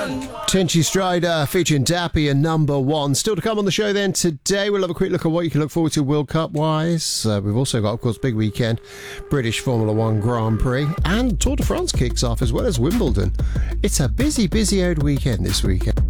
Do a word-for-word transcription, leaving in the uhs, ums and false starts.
Tinchy Strider featuring Dappy and Number One. Still to come on the show then today. We'll have a quick look at what you can look forward to World Cup wise. Uh, we've also got, of course, big weekend, British Formula One Grand Prix, and Tour de France kicks off as well as Wimbledon. It's a busy, busy old weekend this weekend.